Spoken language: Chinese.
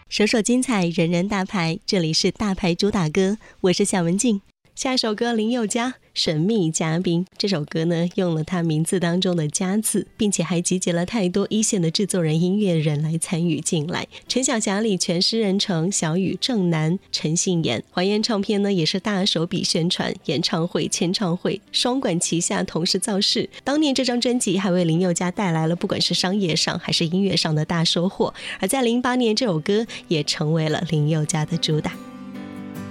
首首精彩，人人大牌，这里是大牌主打歌，我是夏文静。下一首歌林宥嘉神秘嘉宾，这首歌呢用了他名字当中的嘉字，并且还集结了太多一线的制作人音乐人来参与进来。陈小霞、李全、施仁成、小雨、郑楠、陈信妍。华研唱片呢也是大手笔宣传，演唱会、签唱会双管齐下，同时造势。当年这张专辑还为林宥嘉带来了不管是商业上还是音乐上的大收获，而在08年这首歌也成为了林宥嘉的主打。